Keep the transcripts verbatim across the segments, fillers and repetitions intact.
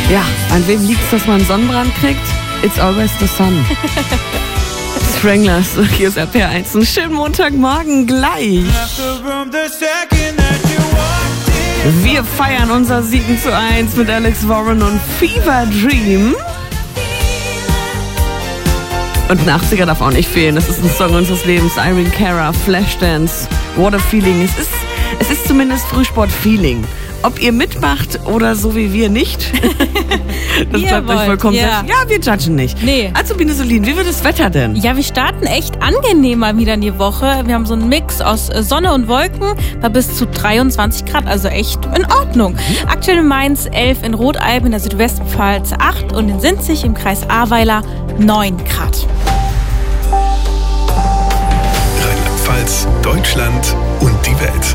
Ja, an wem liegt es, dass man einen Sonnenbrand kriegt? It's always the sun. Stranglers, hier ist R P R eins. Einen schönen Montagmorgen gleich. Wir feiern unser sieben zu eins mit Alex Warren und Fever Dream. Und ein achtziger darf auch nicht fehlen. Das ist ein Song unseres Lebens. Irene Cara, Flashdance, What a Feeling. Es ist, es ist zumindest Frühsport-Feeling. Ob ihr mitmacht oder so wie wir nicht, das bleibt euch vollkommen ja. selbst. Ja, wir judgen nicht. Nee. Also, Binesolin, wie wird das Wetter denn? Ja, wir starten echt angenehmer wieder in die Woche. Wir haben so einen Mix aus Sonne und Wolken bei bis zu dreiundzwanzig Grad, also echt in Ordnung. Mhm. Aktuell in Mainz elf, in Rodalb in der Südwestpfalz acht und in Sinzig im Kreis Ahrweiler neun Grad. Rheinland-Pfalz, Deutschland und die Welt.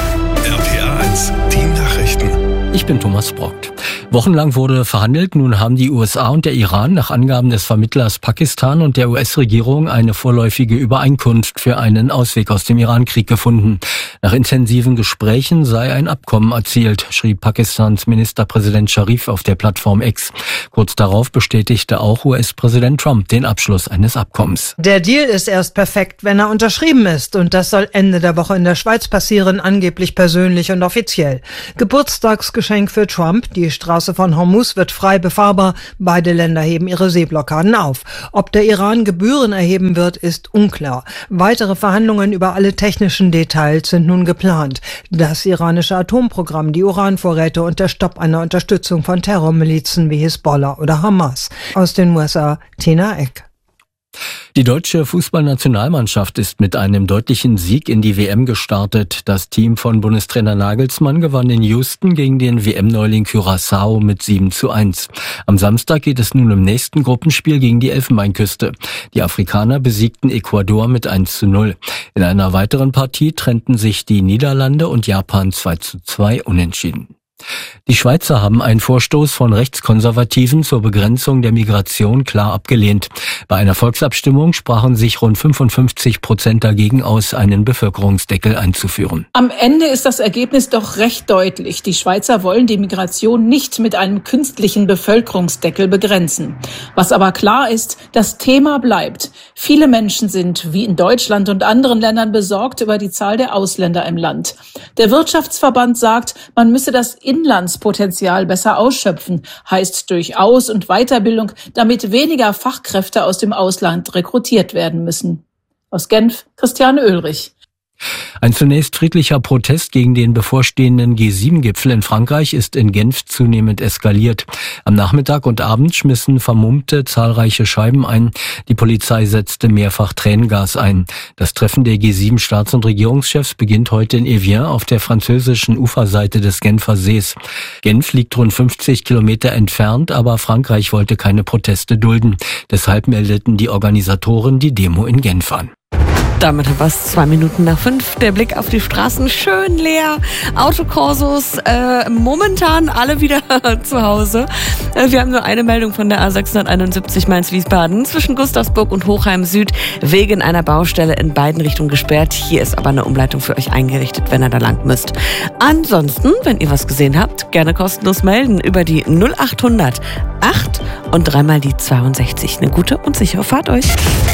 R P R eins, die Nachrichten. Ich bin Thomas Brockt. Wochenlang wurde verhandelt. Nun haben die U S A und der Iran nach Angaben des Vermittlers Pakistan und der U S-Regierung eine vorläufige Übereinkunft für einen Ausweg aus dem Iran-Krieg gefunden. Nach intensiven Gesprächen sei ein Abkommen erzielt, schrieb Pakistans Ministerpräsident Sharif auf der Plattform X. Kurz darauf bestätigte auch U S-Präsident Trump den Abschluss eines Abkommens. Der Deal ist erst perfekt, wenn er unterschrieben ist. Und das soll Ende der Woche in der Schweiz passieren, angeblich persönlich und offiziell. Geburtstagsgeschenk für Trump. Die Straße von Hormuz wird frei befahrbar. Beide Länder heben ihre Seeblockaden auf. Ob der Iran Gebühren erheben wird, ist unklar. Weitere Verhandlungen über alle technischen Details sind nun geplant. Das iranische Atomprogramm, die Uranvorräte und der Stopp einer Unterstützung von Terrormilizen wie Hisbollah oder Hamas. Aus den U S A, Tina Eck. Die deutsche Fußballnationalmannschaft ist mit einem deutlichen Sieg in die W M gestartet. Das Team von Bundestrainer Nagelsmann gewann in Houston gegen den W M-Neuling Curaçao mit sieben zu eins. Am Samstag geht es nun im nächsten Gruppenspiel gegen die Elfenbeinküste. Die Afrikaner besiegten Ecuador mit eins zu null. In einer weiteren Partie trennten sich die Niederlande und Japan zwei zu zwei unentschieden. Die Schweizer haben einen Vorstoß von Rechtskonservativen zur Begrenzung der Migration klar abgelehnt. Bei einer Volksabstimmung sprachen sich rund fünfundfünfzig Prozent dagegen aus, einen Bevölkerungsdeckel einzuführen. Am Ende ist das Ergebnis doch recht deutlich. Die Schweizer wollen die Migration nicht mit einem künstlichen Bevölkerungsdeckel begrenzen. Was aber klar ist, das Thema bleibt. Viele Menschen sind, wie in Deutschland und anderen Ländern, besorgt über die Zahl der Ausländer im Land. Der Wirtschaftsverband sagt, man müsse das Inlandspotenzial besser ausschöpfen, heißt durch Aus- und Weiterbildung, damit weniger Fachkräfte aus dem Ausland rekrutiert werden müssen. Aus Genf, Christiane Oehlrich. Ein zunächst friedlicher Protest gegen den bevorstehenden G sieben Gipfel in Frankreich ist in Genf zunehmend eskaliert. Am Nachmittag und Abend schmissen Vermummte zahlreiche Scheiben ein. Die Polizei setzte mehrfach Tränengas ein. Das Treffen der G sieben Staats- und Regierungschefs beginnt heute in Evian auf der französischen Uferseite des Genfer Sees. Genf liegt rund fünfzig Kilometer entfernt, aber Frankreich wollte keine Proteste dulden. Deshalb meldeten die Organisatoren die Demo in Genf an. Damit haben wir es zwei Minuten nach fünf. Der Blick auf die Straßen schön leer. Autokorsos äh, momentan alle wieder zu Hause. Äh, wir haben nur eine Meldung von der A sechshunderteinundsiebzig Mainz-Wiesbaden. Zwischen Gustavsburg und Hochheim Süd wegen einer Baustelle in beiden Richtungen gesperrt. Hier ist aber eine Umleitung für euch eingerichtet, wenn ihr da lang müsst. Ansonsten, wenn ihr was gesehen habt, gerne kostenlos melden über die null achthundert acht und dreimal die zweiundsechzig. Eine gute und sichere Fahrt euch.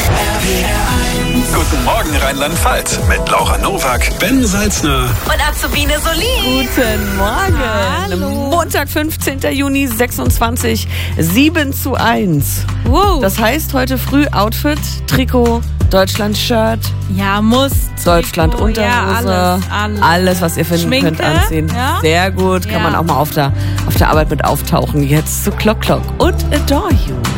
Guten Morgen Rheinland-Pfalz mit Laura Nowak, Ben Salzner Und Azubine Solin. Guten Morgen. Hallo. Montag, fünfzehnten Juni sechsundzwanzig, sieben zu eins. Wow. Das heißt, heute früh Outfit, Trikot, Deutschland-Shirt, Ja, muss. Deutschland-Unterhose, Ja, alles, alles. alles, was ihr finden Schminke, könnt, anziehen. ja? Sehr gut, kann Ja. man auch mal auf der, auf der Arbeit mit auftauchen. Jetzt zu Clock Clock und Adore You.